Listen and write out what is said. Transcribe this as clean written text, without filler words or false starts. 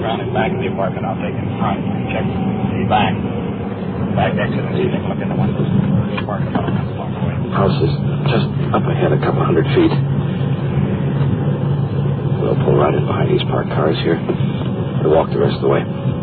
around in back of the apartment. I'll take in front and check the back exit and see if they can look in the windows. Parking lot not far away. House is just up ahead a couple 100 feet. We'll pull right in behind these parked cars here. We'll walk the rest of the way.